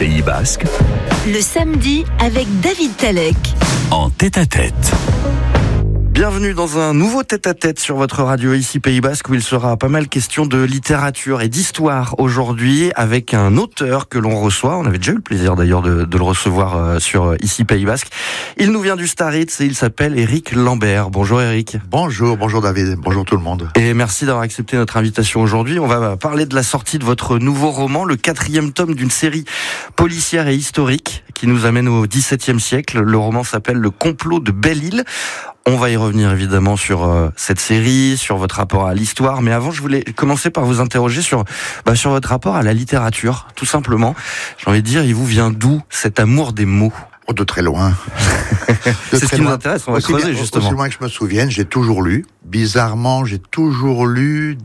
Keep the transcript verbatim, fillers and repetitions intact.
Pays Basque, le samedi avec David Talek. En tête-à-tête. Bienvenue dans un nouveau tête-à-tête sur votre radio ici Pays Basque où il sera pas mal question de littérature et d'histoire aujourd'hui avec un auteur que l'on reçoit. On avait déjà eu le plaisir d'ailleurs de, de le recevoir sur ici Pays Basque. Il nous vient du Staritz et il s'appelle Éric Lambert. Bonjour Éric. Bonjour, bonjour David, bonjour tout le monde. Et merci d'avoir accepté notre invitation aujourd'hui. On va parler de la sortie de votre nouveau roman, le quatrième tome d'une série policière et historique qui nous amène au dix-septième siècle. Le roman s'appelle Le complot de Belle-Île. On va y revenir évidemment sur euh, cette série, sur votre rapport à l'histoire. Mais avant, je voulais commencer par vous interroger sur bah, sur votre rapport à la littérature, tout simplement. J'ai envie de dire, il vous vient d'où cet amour des mots ? Oh, de très loin. C'est ce qui loin. nous intéresse, on va aussi creuser bien, justement. Aussi loin que je me souvienne, j'ai toujours lu. Bizarrement, j'ai toujours lu